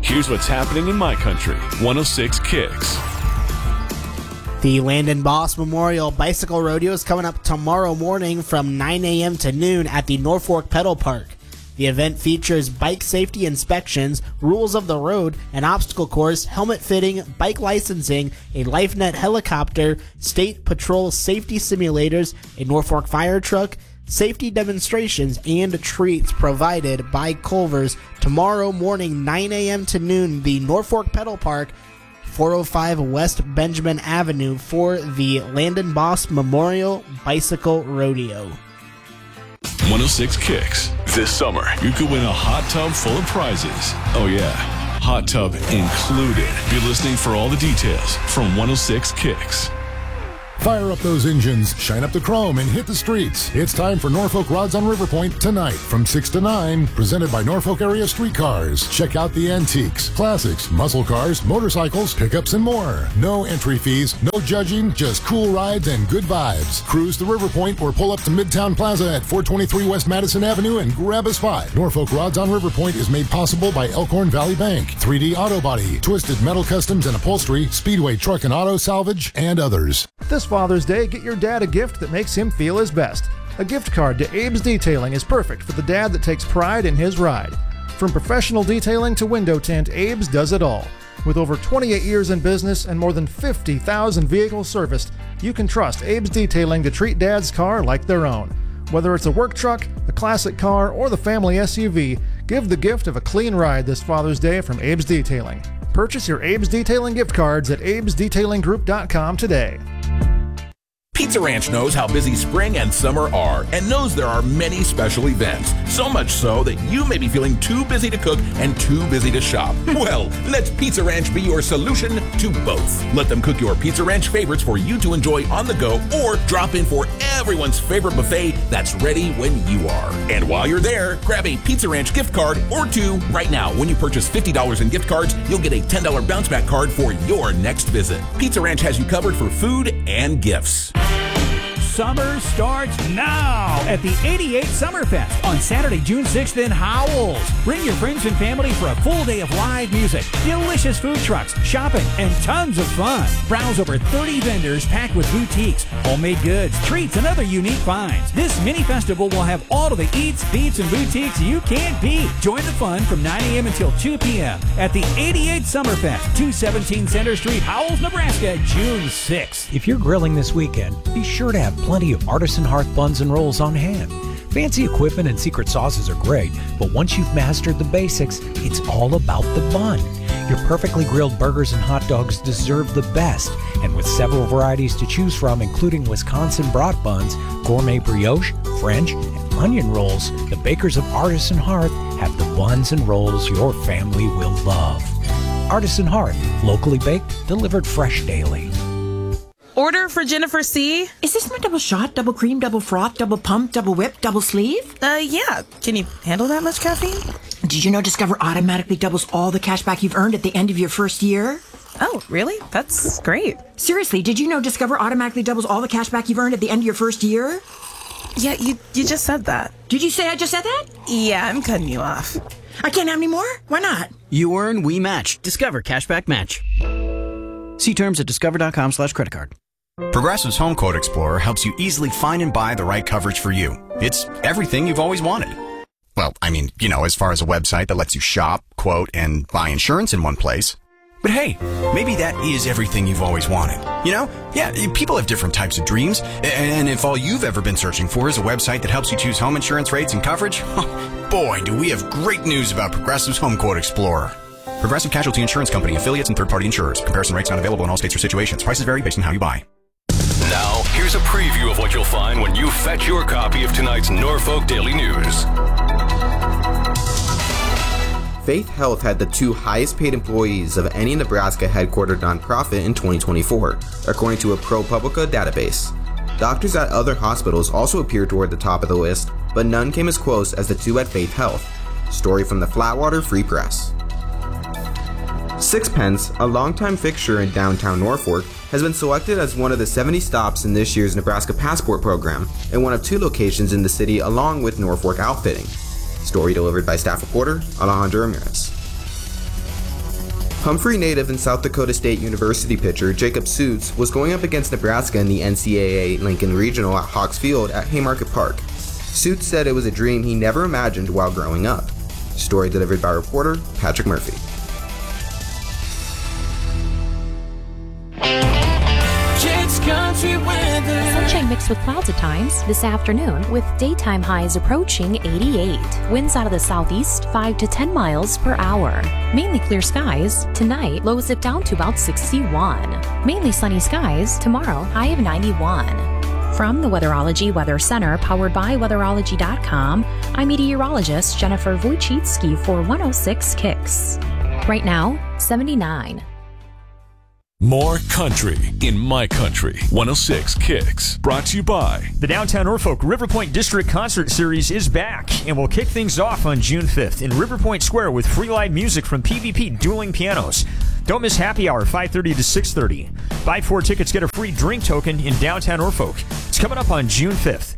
Here's what's happening in my country. 106 Kicks. The Landon Boss Memorial Bicycle Rodeo is coming up tomorrow morning from 9 a.m. to noon at the Norfolk Pedal Park. The event features bike safety inspections, rules of the road, an obstacle course, helmet fitting, bike licensing, a LifeNet helicopter, state patrol safety simulators, a Norfolk fire truck, safety demonstrations, and treats provided by Culver's tomorrow morning 9 a.m. to noon, the Norfolk Pedal Park, 405 West Benjamin Avenue for the Landon Boss Memorial Bicycle Rodeo. 106 Kicks. This summer, you could win a hot tub full of prizes. Oh yeah, hot tub included. Be listening for all the details from 106 Kicks. Fire up those engines, shine up the chrome, and hit the streets. It's time for Norfolk Rods on River Point tonight from 6 to 9, presented by Norfolk Area Streetcars. Check out the antiques, classics, muscle cars, motorcycles, pickups, and more. No entry fees, no judging, just cool rides and good vibes. Cruise to River Point or pull up to Midtown Plaza at 423 West Madison Avenue and grab a spot. Norfolk Rods on River Point is made possible by Elkhorn Valley Bank, 3D Auto Body, Twisted Metal Customs and Upholstery, Speedway Truck and Auto Salvage, and others. This Father's Day, get your dad a gift that makes him feel his best. A gift card to Abe's Detailing is perfect for the dad that takes pride in his ride. From professional detailing to window tint, Abe's does it all. With over 28 years in business and more than 50,000 vehicles serviced, you can trust Abe's Detailing to treat dad's car like their own. Whether it's a work truck, a classic car, or the family SUV, give the gift of a clean ride this Father's Day from Abe's Detailing. Purchase your Abe's Detailing gift cards at abesdetailingroup.com today. Pizza Ranch knows how busy spring and summer are and knows there are many special events. So much so that you may be feeling too busy to cook and too busy to shop. Well, let Pizza Ranch be your solution to both. Let them cook your Pizza Ranch favorites for you to enjoy on the go or drop in for everyone's favorite buffet that's ready when you are. And while you're there, grab a Pizza Ranch gift card or two right now. When you purchase $50 in gift cards, you'll get a $10 bounce back card for your next visit. Pizza Ranch has you covered for food and gifts. Summer starts now at the 88 Summerfest on Saturday, June 6th in Howells. Bring your friends and family for a full day of live music, delicious food trucks, shopping, and tons of fun. Browse over 30 vendors packed with boutiques, homemade goods, treats, and other unique finds. This mini festival will have all of the eats, beats, and boutiques you can't beat. Join the fun from 9 a.m. until 2 p.m. at the 88 Summerfest, 217 Center Street, Howells, Nebraska, June 6th. If you're grilling this weekend, be sure to have plenty of Artisan Hearth buns and rolls on hand. Fancy equipment and secret sauces are great, but once you've mastered the basics, it's all about the bun. Your perfectly grilled burgers and hot dogs deserve the best, and with several varieties to choose from, including Wisconsin brat buns, gourmet brioche, French, and onion rolls, the bakers of Artisan Hearth have the buns and rolls your family will love. Artisan Hearth, locally baked, delivered fresh daily. Order for Jennifer C. Is this my double shot, double cream, double froth, double pump, double whip, double sleeve? Yeah. Can you handle that much caffeine? Did you know Discover automatically doubles all the cash back you've earned at the end of your first year? Oh, really? That's great. Seriously, did you know Discover automatically doubles all the cash back you've earned at the end of your first year? Yeah, you just said that. Did you say I just said that? Yeah, I'm cutting you off. I can't have any more? Why not? You earn, we match. Discover Cashback Match. See terms at discover.com/creditcard. Progressive's Home Quote Explorer helps you easily find and buy the right coverage for you. It's everything you've always wanted. Well, I mean, as far as a website that lets you shop, quote, and buy insurance in one place. But hey, maybe that is everything you've always wanted. Yeah, people have different types of dreams. And if all you've ever been searching for is a website that helps you choose home insurance rates and coverage, boy, do we have great news about Progressive's Home Quote Explorer. Progressive Casualty Insurance Company, affiliates, and third-party insurers. Comparison rates not available in all states or situations. Prices vary based on how you buy. Now, here's a preview of what you'll find when you fetch your copy of tonight's Norfolk Daily News. Faith Health had the 2 highest paid employees of any Nebraska headquartered nonprofit in 2024, according to a ProPublica database. Doctors at other hospitals also appeared toward the top of the list, but none came as close as the 2 at Faith Health. Story from the Flatwater Free Press. Sixpence, a longtime fixture in downtown Norfolk, has been selected as one of the 70 stops in this year's Nebraska Passport program, and one of 2 locations in the city along with Norfolk Outfitting. Story delivered by staff reporter Alejandro Ramirez. Humphrey native and South Dakota State University pitcher Jacob Suits was going up against Nebraska in the NCAA Lincoln Regional at Hawks Field at Haymarket Park. Suits said it was a dream he never imagined while growing up. Story delivered by reporter Patrick Murphy. Sunshine mixed with clouds at times this afternoon, with daytime highs approaching 88. Winds out of the southeast 5 to 10 miles per hour. Mainly clear skies. Tonight, lows dip down to about 61. Mainly sunny skies. Tomorrow, high of 91. From the Weatherology Weather Center, powered by weatherology.com, I'm meteorologist Jennifer Wojcicki for 106 Kicks. Right now, 79. More country in my country. 106 Kicks. Brought to you by the Downtown Norfolk River Point District Concert Series is back and will kick things off on June 5th in River Point Square with free live music from PvP Dueling Pianos. Don't miss happy hour 5:30 to 6:30. Buy 4 tickets, get a free drink token in downtown Norfolk. It's coming up on June 5th.